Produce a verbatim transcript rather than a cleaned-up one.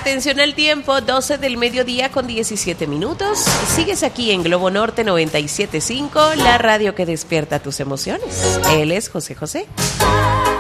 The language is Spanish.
Atención al tiempo, doce del mediodía con diecisiete minutos. Sigues aquí en Globo Norte noventa y siete punto cinco, la radio que despierta tus emociones. Él es José José.